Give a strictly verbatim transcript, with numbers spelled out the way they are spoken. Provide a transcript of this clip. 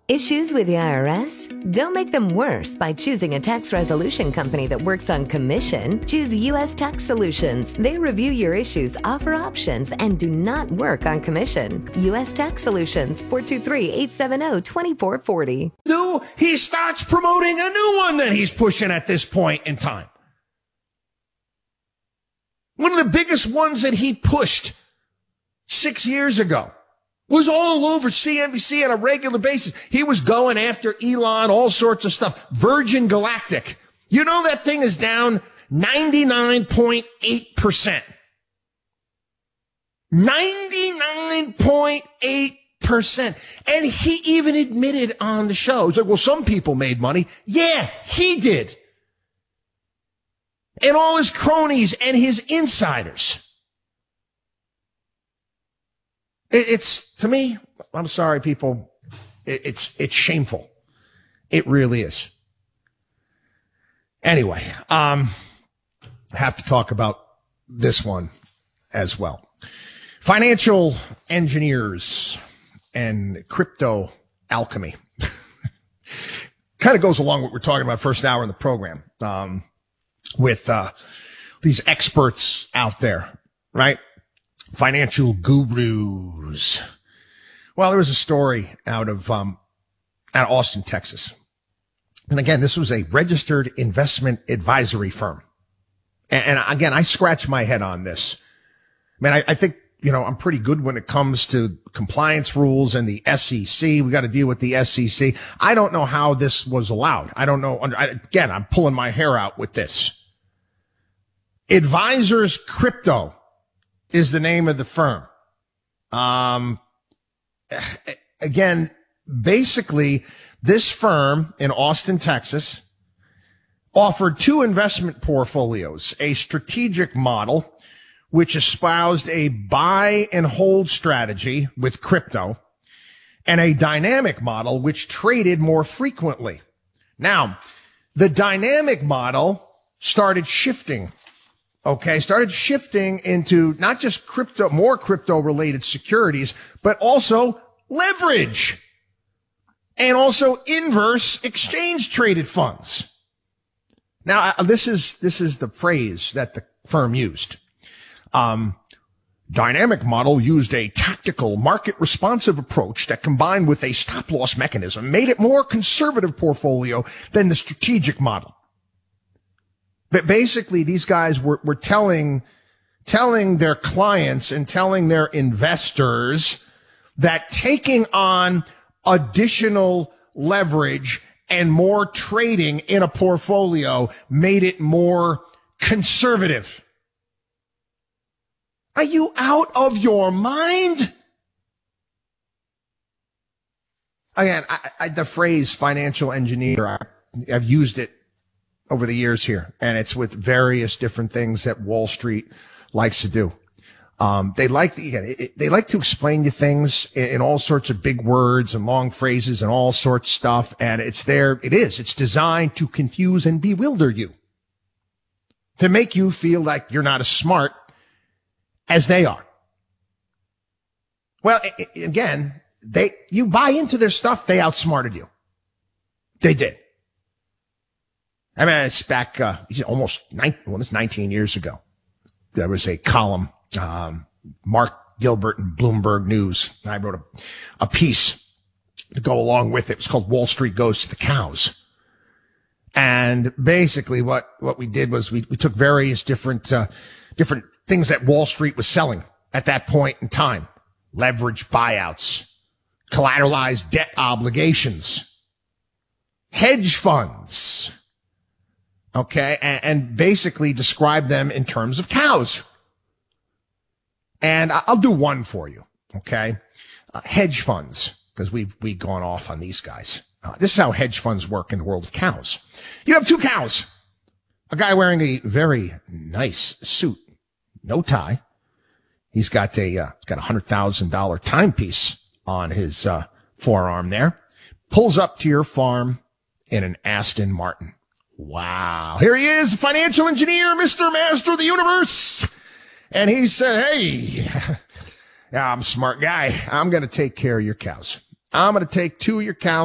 Issues with the I R S? Don't make them worse by choosing a tax resolution company that works on commission. Choose U S Tax Solutions. They review your issues, offer options, and do not work on commission. U S Tax Solutions, four two three, eight seven zero, two four four zero. No, he starts promoting a new one that he's pushing at this point in time. One of the biggest ones that he pushed six years ago was all over C N B C on a regular basis. He was going after Elon, all sorts of stuff. Virgin Galactic. You know that thing is down ninety-nine point eight percent. ninety-nine point eight percent. And he even admitted on the show, he's like, well, some people made money. Yeah, he did. And all his cronies and his insiders. It's, to me, I'm sorry, people, it's it's shameful. It really is. Anyway, um, I have to talk about this one as well. Financial engineers and crypto alchemy. Kind of goes along with what we're talking about first hour in the program, um, with uh, these experts out there, right? Financial gurus. Well, there was a story out of um, out of Austin, Texas. And again, this was a registered investment advisory firm. And, and again, I scratch my head on this. I mean, I, I think, you know, I'm pretty good when it comes to compliance rules and the S E C. We got to deal with the S E C. I don't know how this was allowed. I don't know. I, again, I'm pulling my hair out with this. Advisors Crypto is the name of the firm. Um, again, basically, this firm in Austin, Texas, offered two investment portfolios, a strategic model, which espoused a buy and hold strategy with crypto, and a dynamic model, which traded more frequently. Now, the dynamic model started shifting. Okay, started shifting into not just crypto, more crypto-related securities, but also leverage and also inverse exchange-traded funds. Now, this is this is the phrase that the firm used. Um, dynamic model used a tactical, market-responsive approach that, combined with a stop-loss mechanism, made it more conservative portfolio than the strategic model. But basically, these guys were, were telling, telling their clients and telling their investors that taking on additional leverage and more trading in a portfolio made it more conservative. Are you out of your mind? Again, I, I, the phrase financial engineer, I, I've used it over the years here, and it's with various different things that Wall Street likes to do. Um, they like to, again, it, they like to explain you things in, in all sorts of big words and long phrases and all sorts of stuff. And it's there. It is. It's designed to confuse and bewilder you, to make you feel like you're not as smart as they are. Well, it, it, again, they, you buy into their stuff. They outsmarted you. They did. I mean, it's back, uh, almost nine, well, it's nineteen years ago. There was a column, um, Mark Gilbert and Bloomberg News. I wrote a, a piece to go along with it. It was called Wall Street Goes to the Cows. And basically what, what we did was we, we took various different, uh, different things that Wall Street was selling at that point in time. Leverage buyouts, collateralized debt obligations, hedge funds. Okay, and, and basically describe them in terms of cows. And I'll do one for you, okay? Uh, hedge funds, because we've we've gone off on these guys. Uh, this is how hedge funds work in the world of cows. You have two cows. A guy wearing a very nice suit, no tie. He's got a uh, he's got a hundred thousand dollar timepiece on his uh, forearm there. Pulls up to your farm in an Aston Martin. Wow. Here he is, financial engineer, Mister Master of the Universe. And he said, hey, yeah, I'm a smart guy. I'm going to take care of your cows. I'm going to take two of your cows.